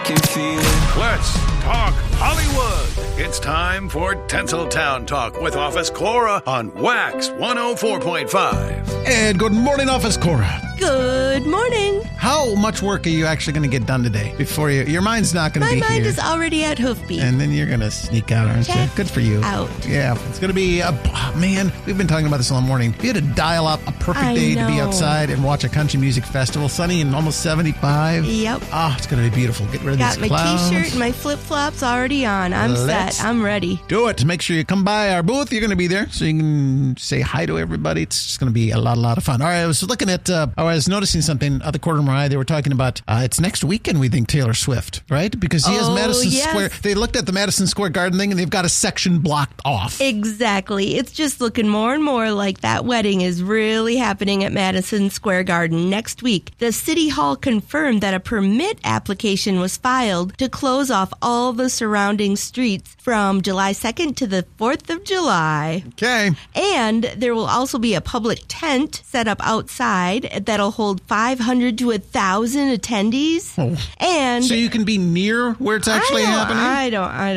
can feel it. Let's talk Hollywood. It's time for Tinseltown Talk with Office Cora on Wax 104.5. And good morning, Office Cora. Good morning. How much work are you actually going to get done today before your mind's not going to be here? My mind is already at Hoofbeat. And then you're going to sneak out, aren't you? Good for you. Out. Yeah, it's going to be, man, we've been talking about this all morning. If you had to dial up a perfect day to be outside and watch a country music festival, sunny and almost 75. Yep. Oh, it's going to be beautiful. Get rid of Got these my clouds. t-shirt and my flip-flops already on. I'm set. I'm ready. Do it. Make sure you come by our booth. You're going to be there, so you can say hi to everybody. It's just going to be a lot of fun. All right, I was looking at, I was noticing something at the Corner Eye. They were talking about, it's next weekend, we think, Taylor Swift, right? Because he has Madison Square. They looked at the Madison Square Garden thing, and they've got a section blocked off. Exactly. It's just looking more and more like that wedding is really happening at Madison Square Garden next week. The City Hall confirmed that a permit application was filed to close off all the surrounding streets from July 2nd to the 4th of July. Okay. And there will also be a public tent set up outside that'll hold 500 to 1,000 attendees. Oh. And so you can be near where it's actually happening? I don't